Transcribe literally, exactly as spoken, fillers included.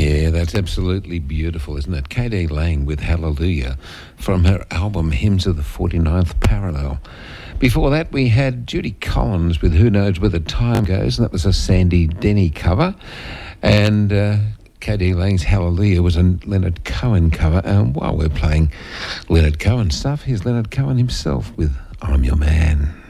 Yeah, that's absolutely beautiful, isn't it? K D Lang with Hallelujah from her album Hymns of the forty-ninth Parallel. Before that, we had Judy Collins with Who Knows Where the Time Goes, and that was a Sandy Denny cover. And uh, K D Lang's Hallelujah was a Leonard Cohen cover. And while we're playing Leonard Cohen stuff, here's Leonard Cohen himself with I'm Your Man.